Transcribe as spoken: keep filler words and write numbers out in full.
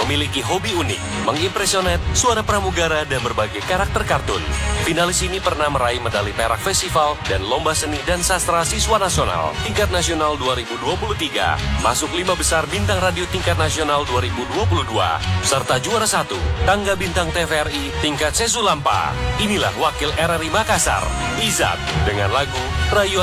memiliki hobi unik, mengimpresionet, suara pramugara, dan berbagai karakter kartun. Finalis ini pernah meraih medali perak festival dan lomba seni dan sastra siswa nasional tingkat nasional dua ribu dua puluh tiga, masuk lima besar bintang radio tingkat nasional dua ribu dua puluh dua, serta juara satu, tangga bintang T V R I tingkat Sesulampa. Inilah wakil R R I Makassar, Izat, dengan lagu Rayuan